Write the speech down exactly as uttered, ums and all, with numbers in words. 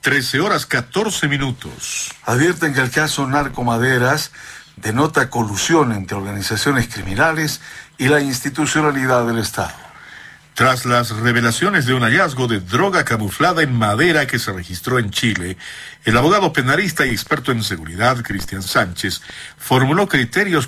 trece horas catorce minutos. Advierten que el caso Narcomaderas denota colusión entre organizaciones criminales y la institucionalidad del Estado. Tras las revelaciones de un hallazgo de droga camuflada en madera que se registró en Chile, el abogado penalista y experto en seguridad, Cristian Sánchez, formuló criterios